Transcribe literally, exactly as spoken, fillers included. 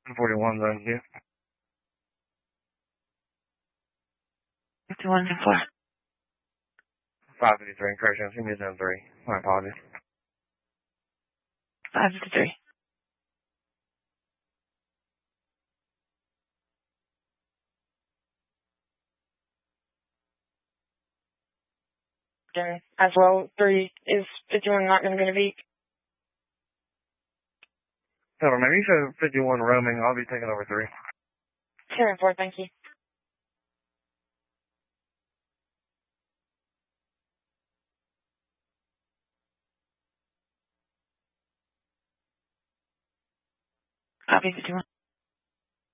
forty-one, zone two. fifty-one and four. five fifty-three, correction, give me zone three. My apologies. five fifty-three. And as well, three is fifty-one not going to be. Hold on, maybe you said fifty-one roaming. I'll be taking over three. Two and four, thank you. Copy fifty-one.